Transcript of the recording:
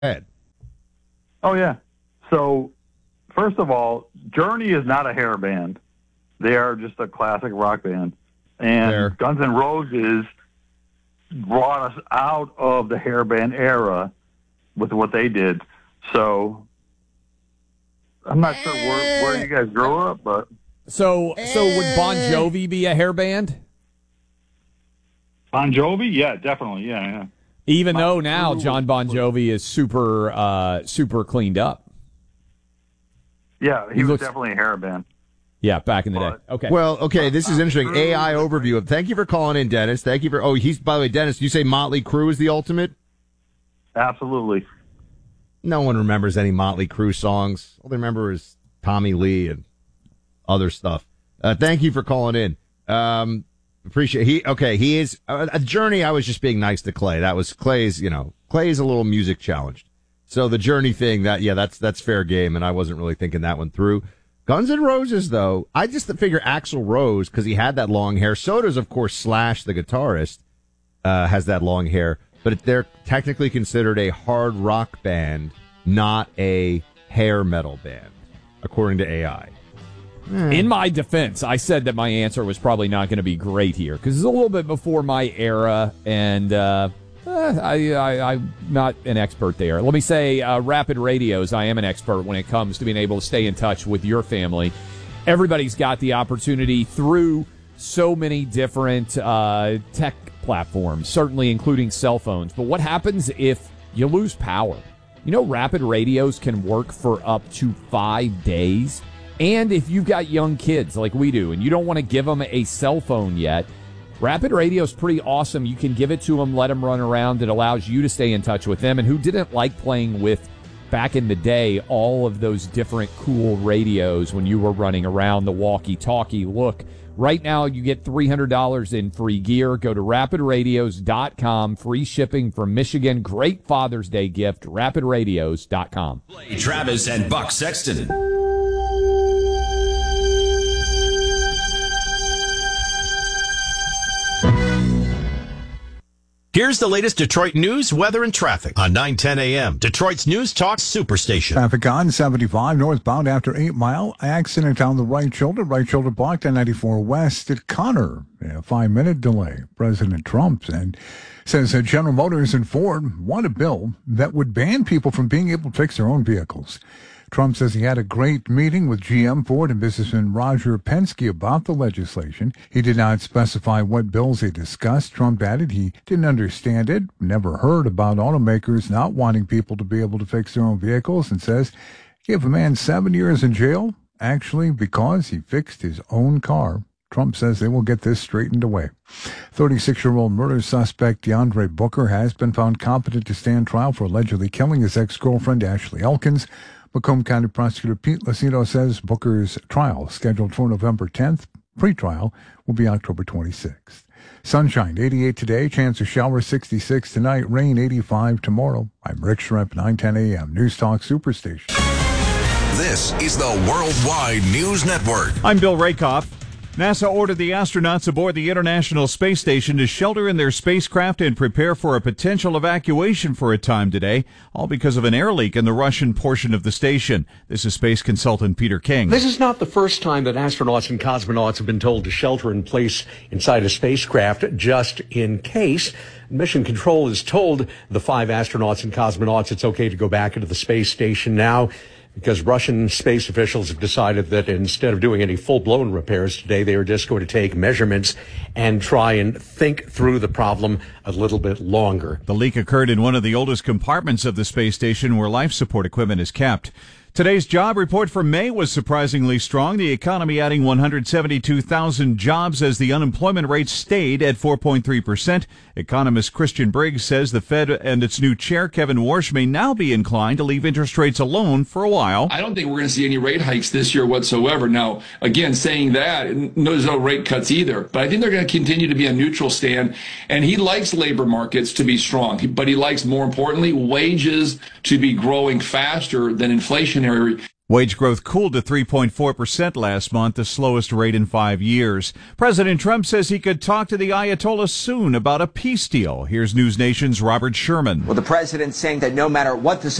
ahead. Oh, yeah. So, first of all, Journey is not a hair band. They are just a classic rock band. And Guns N' Roses brought us out of the hair band era with what they did. So, I'm not sure where you guys grew up, but... So would Bon Jovi be a hair band? Bon Jovi? Yeah, definitely. Yeah. Even though now John Bon Jovi is super cleaned up. Yeah, he was definitely a hair band. Yeah, back in the day. Okay. Well, okay, this is interesting. AI overview. Thank you for calling in, Dennis. Thank you for... Oh, by the way, Dennis, you say Motley Crue is the ultimate? Absolutely. No one remembers any Motley Crue songs. All they remember is Tommy Lee and other stuff. Thank you for calling in. Appreciate he is a Journey. I was just being nice to Clay. That was Clay's a little music challenged. So the Journey thing, that's fair game, and I wasn't really thinking that one through. Guns N' Roses, though, I just figure Axl Rose, because he had that long hair. So does, of course, Slash, the guitarist, has that long hair. But they're technically considered a hard rock band, not a hair metal band, according to AI. In my defense, I said that my answer was probably not going to be great here because it's a little bit before my era, and I'm not an expert there. Let me say, Rapid Radios, I am an expert when it comes to being able to stay in touch with your family. Everybody's got the opportunity through so many different tech platforms, certainly including cell phones. But what happens if you lose power? You know, Rapid Radios can work for up to 5 days. And if you've got young kids like we do and you don't want to give them a cell phone yet, Rapid Radio is pretty awesome. You can give it to them, let them run around. It allows you to stay in touch with them. And who didn't like playing with, back in the day, all of those different cool radios when you were running around the walkie-talkie? Look, right now you get $300 in free gear. Go to rapidradios.com. Free shipping from Michigan. Great Father's Day gift. Rapidradios.com. Travis and Buck Sexton. Here's the latest Detroit news, weather, and traffic on 9:10 a.m. Detroit's News Talk Superstation. Traffic on 75 northbound after 8 Mile. Accident on the right shoulder blocked on 94 west at Connor. A 5-minute delay. President Trump says that General Motors and Ford want a bill that would ban people from being able to fix their own vehicles. Trump says he had a great meeting with GM, Ford, and businessman Roger Penske about the legislation. He did not specify what bills they discussed. Trump added he didn't understand it, never heard about automakers not wanting people to be able to fix their own vehicles, and says give a man 7 years in jail, actually because he fixed his own car. Trump says they will get this straightened away. 36-year-old murder suspect DeAndre Booker has been found competent to stand trial for allegedly killing his ex-girlfriend Ashley Elkins. Macomb County Prosecutor Pete Lucino says Booker's trial, scheduled for November 10th, pre-trial, will be October 26th. Sunshine, 88 today, chance of shower 66 tonight, rain 85 tomorrow. I'm Rick Schremp, 9:10 a.m. News Talk Superstation. This is the Worldwide News Network. I'm Bill Rakoff. NASA ordered the astronauts aboard the International Space Station to shelter in their spacecraft and prepare for a potential evacuation for a time today, all because of an air leak in the Russian portion of the station. This is space consultant Peter King. This is not the first time that astronauts and cosmonauts have been told to shelter in place inside a spacecraft just in case. Mission Control has told the 5 astronauts and cosmonauts it's okay to go back into the space station now, because Russian space officials have decided that instead of doing any full-blown repairs today, they are just going to take measurements and try and think through the problem a little bit longer. The leak occurred in one of the oldest compartments of the space station where life support equipment is kept. Today's job report for May was surprisingly strong, the economy adding 172,000 jobs as the unemployment rate stayed at 4.3%. Economist Christian Briggs says the Fed and its new chair, Kevin Warsh, may now be inclined to leave interest rates alone for a while. I don't think we're going to see any rate hikes this year whatsoever. Now, again, saying that, there's no rate cuts either. But I think they're going to continue to be a neutral stand. And he likes labor markets to be strong, but he likes, more importantly, wages to be growing faster than inflationary. Wage growth cooled to 3.4% last month, the slowest rate in 5 years. President Trump says he could talk to the Ayatollah soon about a peace deal. Here's News Nation's Robert Sherman. Well, the president saying that no matter what the